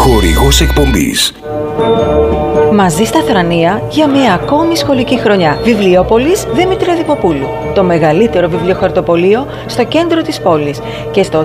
Χορηγός εκπομπής. Μαζί στα Θρανία για μια ακόμη σχολική χρονιά. Βιβλιόπολης Δήμητρα Δημοπούλου. Το μεγαλύτερο βιβλιοχαρτοπωλείο στο κέντρο της πόλης και στο